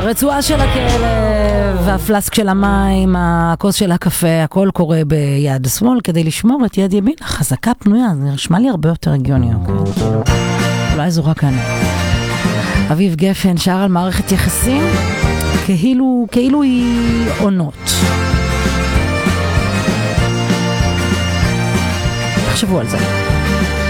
הרצועה של הכלב, הפלסק של המים, הכוס של הקפה, הכל קורה ביד שמאל כדי לשמור את יד ימין החזקה פנויה. זה נשמע לי הרבה יותר הגיוני, אוקיי? אולי זו רק אני. אביב גפן שר על מערכת יחסים כאילו היא עונות. תחשבו על זה.